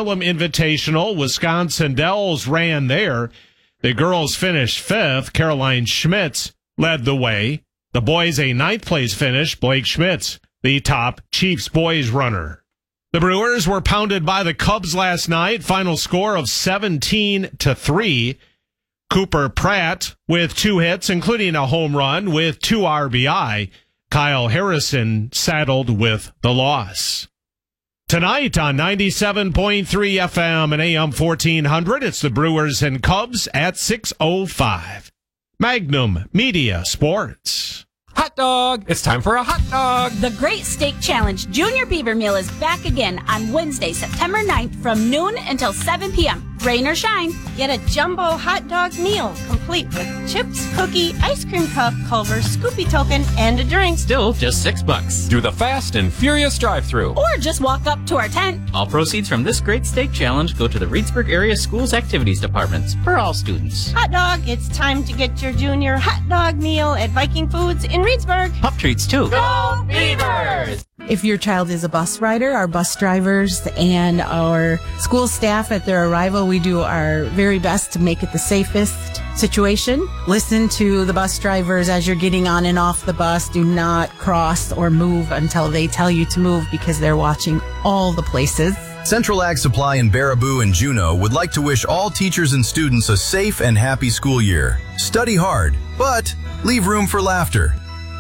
Salem Invitational. Wisconsin Dells ran there. The girls finished 5th. Caroline Schmitz led the way. The boys a 9th place finish. Blake Schmitz, the top Chiefs boys runner. The Brewers were pounded by the Cubs last night. Final score of 17-3. Cooper Pratt with 2 hits, including a home run with 2 RBI. Kyle Harrison saddled with the loss. Tonight on 97.3 FM and AM 1400, it's the Brewers and Cubs at 6:05. Magnum Media Sports. Hot dog! It's time for a hot dog! The Great Steak Challenge Junior Beaver Meal is back again on Wednesday, September 9th from noon until 7 p.m. Rain or shine. Get a jumbo hot dog meal, complete with chips, cookie, ice cream cup, Culver, Scoopy token, and a drink. Still just $6. Do the fast and furious drive-thru. Or just walk up to our tent. All proceeds from this Great Steak Challenge go to the Reedsburg Area Schools Activities Departments for all students. Hot dog, it's time to get your junior hot dog meal at Viking Foods in Reedsburg. Pup treats, too. Go Beavers! If your child is a bus rider, our bus drivers and our school staff at their arrival, we do our very best to make it the safest situation. Listen to the bus drivers as you're getting on and off the bus. Do not cross or move until they tell you to move because they're watching all the places. Central Ag Supply in Baraboo and Juneau would like to wish all teachers and students a safe and happy school year. Study hard, but leave room for laughter.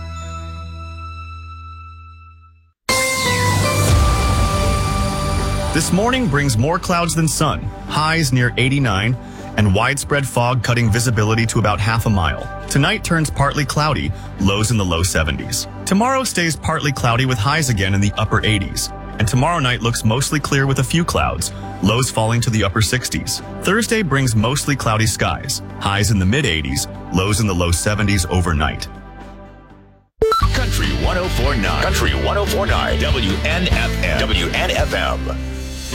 This morning brings more clouds than sun, highs near 89, and widespread fog cutting visibility to about half a mile. Tonight turns partly cloudy, lows in the low 70s. Tomorrow stays partly cloudy with highs again in the upper 80s. And tomorrow night looks mostly clear with a few clouds, lows falling to the upper 60s. Thursday brings mostly cloudy skies, highs in the mid 80s, lows in the low 70s overnight. Country 104.9. Country 104.9. WNFM. WNFM.